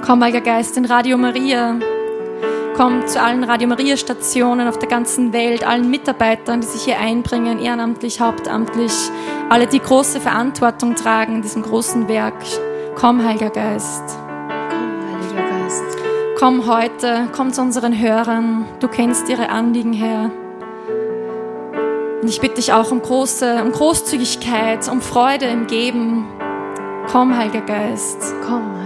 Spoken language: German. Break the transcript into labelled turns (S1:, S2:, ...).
S1: Komm, Heiliger Geist, in Radio Maria. Komm zu allen Radio Maria Stationen auf der ganzen Welt, allen Mitarbeitern, die sich hier einbringen, ehrenamtlich, hauptamtlich, alle, die große Verantwortung tragen in diesem großen Werk. Komm, Heiliger Geist.
S2: Komm, Heiliger Geist.
S1: Komm heute, komm zu unseren Hörern. Du kennst ihre Anliegen, Herr. Und ich bitte dich auch um Großzügigkeit, um Freude im Geben. Komm, Heiliger Geist.
S2: Komm,